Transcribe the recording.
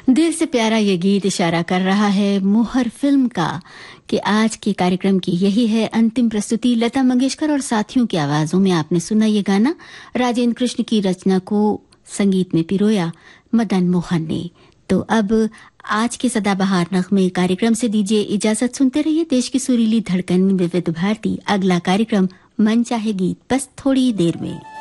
दिल से प्यारा ये गीत इशारा कर रहा है मोहर फिल्म का कि आज के कार्यक्रम की यही है अंतिम प्रस्तुति। लता मंगेशकर और साथियों की आवाजों में आपने सुना ये गाना। राजेंद्र कृष्ण की रचना को संगीत में पिरोया मदन मोहन ने। तो अब आज के सदाबहार नगमे कार्यक्रम से दीजिए इजाजत। सुनते रहिए देश की सुरीली धड़कन विविध भारती। अगला कार्यक्रम मन चाहे गीत बस थोड़ी देर में।